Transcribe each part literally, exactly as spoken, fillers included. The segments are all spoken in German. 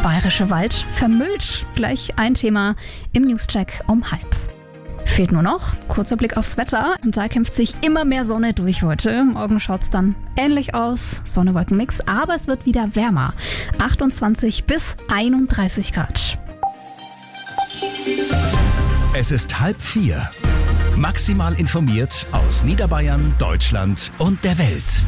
Bayerische Wald vermüllt. Gleich ein Thema im Newscheck um halb. Fehlt nur noch kurzer Blick aufs Wetter und da kämpft sich immer mehr Sonne durch heute. Morgen schaut es dann ähnlich aus, Sonne-Wolken-Mix, aber es wird wieder wärmer. achtundzwanzig bis einunddreißig Grad. Es ist halb vier. Maximal informiert aus Niederbayern, Deutschland und der Welt.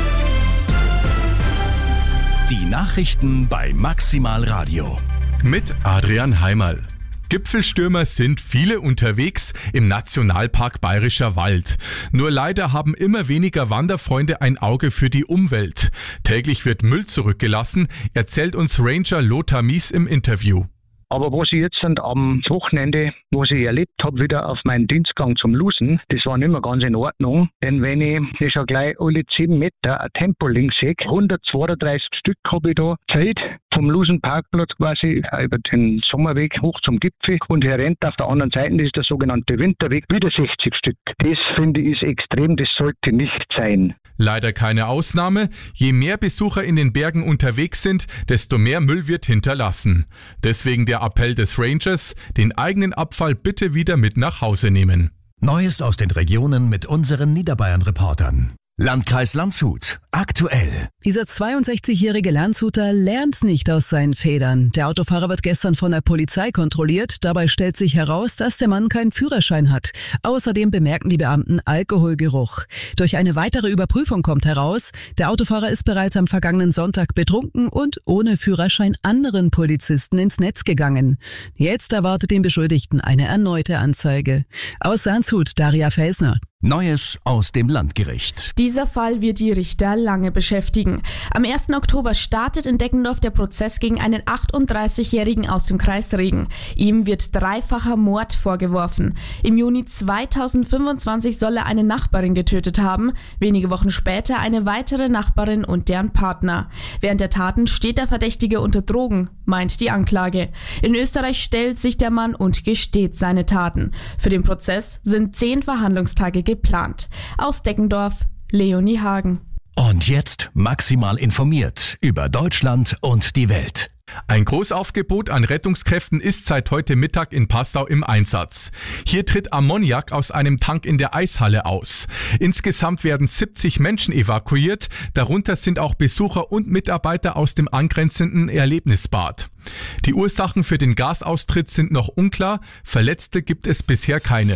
Die Nachrichten bei Maximal Radio. Mit Adrian Heimerl. Gipfelstürmer sind viele unterwegs im Nationalpark Bayerischer Wald. Nur leider haben immer weniger Wanderfreunde ein Auge für die Umwelt. Täglich wird Müll zurückgelassen, erzählt uns Ranger Lothar Mies im Interview. Aber was ich jetzt am Wochenende, was ich erlebt habe, wieder auf meinen Dienstgang zum Lusen, das war nicht mehr ganz in Ordnung. Denn wenn ich das schon gleich alle zehn Meter ein Tempoling sehe, hundertzweiunddreißig Stück habe ich da Zeit vom Lusen-Parkplatz quasi über den Sommerweg hoch zum Gipfel und hier rennt auf der anderen Seite, das ist der sogenannte Winterweg, wieder sechzig Stück. Das finde ich ist extrem, das sollte nicht sein. Leider keine Ausnahme. Je mehr Besucher in den Bergen unterwegs sind, desto mehr Müll wird hinterlassen. Deswegen der Appell des Rangers, den eigenen Abfall bitte wieder mit nach Hause nehmen. Neues aus den Regionen mit unseren Niederbayern-Reportern. Landkreis Landshut. Aktuell. Dieser zweiundsechzigjährige Landshuter lernt nicht aus seinen Federn. Der Autofahrer wird gestern von der Polizei kontrolliert. Dabei stellt sich heraus, dass der Mann keinen Führerschein hat. Außerdem bemerken die Beamten Alkoholgeruch. Durch eine weitere Überprüfung kommt heraus, der Autofahrer ist bereits am vergangenen Sonntag betrunken und ohne Führerschein anderen Polizisten ins Netz gegangen. Jetzt erwartet den Beschuldigten eine erneute Anzeige. Aus Landshut, Daria Felsner. Neues aus dem Landgericht. Dieser Fall wird die Richter lange beschäftigen. Am ersten Oktober startet in Deggendorf der Prozess gegen einen achtunddreißigjährigen aus dem Kreis Regen. Ihm wird dreifacher Mord vorgeworfen. Im Juni zweitausendfünfundzwanzig soll er eine Nachbarin getötet haben, wenige Wochen später eine weitere Nachbarin und deren Partner. Während der Taten steht der Verdächtige unter Drogen, meint die Anklage. In Österreich stellt sich der Mann und gesteht seine Taten. Für den Prozess sind zehn Verhandlungstage geplant. Aus Deggendorf, Leonie Hagen. Und jetzt maximal informiert über Deutschland und die Welt. Ein Großaufgebot an Rettungskräften ist seit heute Mittag in Passau im Einsatz. Hier tritt Ammoniak aus einem Tank in der Eishalle aus. Insgesamt werden siebzig Menschen evakuiert, darunter sind auch Besucher und Mitarbeiter aus dem angrenzenden Erlebnisbad. Die Ursachen für den Gasaustritt sind noch unklar, Verletzte gibt es bisher keine.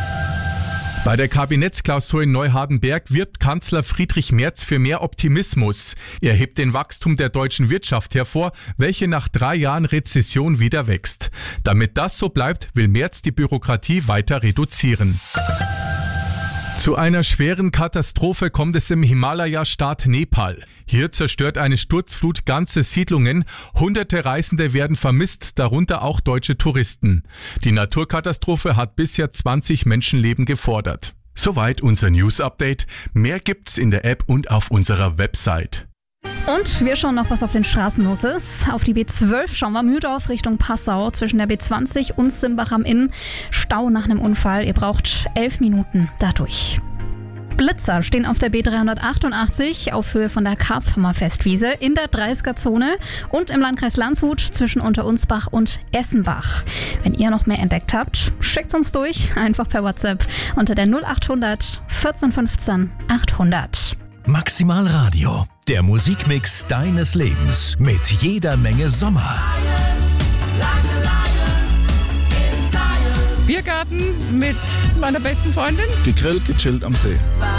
Bei der Kabinettsklausur in Neuhardenberg wirbt Kanzler Friedrich Merz für mehr Optimismus. Er hebt den Wachstum der deutschen Wirtschaft hervor, welche nach drei Jahren Rezession wieder wächst. Damit das so bleibt, will Merz die Bürokratie weiter reduzieren. Zu einer schweren Katastrophe kommt es im Himalaya-Staat Nepal. Hier zerstört eine Sturzflut ganze Siedlungen. Hunderte Reisende werden vermisst, darunter auch deutsche Touristen. Die Naturkatastrophe hat bisher zwanzig Menschenleben gefordert. Soweit unser News-Update. Mehr gibt's in der App und auf unserer Website. Und wir schauen noch, was auf den Straßen los ist. Auf die B zwölf schauen wir Mühldorf Richtung Passau zwischen der B zwanzig und Simbach am Inn. Stau nach einem Unfall. Ihr braucht elf Minuten dadurch. Blitzer stehen auf der B dreihundertachtundachtzig auf Höhe von der Karpfhammer Festwiese in der dreißiger-Zone und im Landkreis Landshut zwischen Unterunsbach und Essenbach. Wenn ihr noch mehr entdeckt habt, schickt uns durch, einfach per WhatsApp unter der null achthundert vierzehn fünfzehn achthundert. Maximal Radio, der Musikmix deines Lebens mit jeder Menge Sommer. Biergarten mit meiner besten Freundin. Gegrillt, gechillt am See.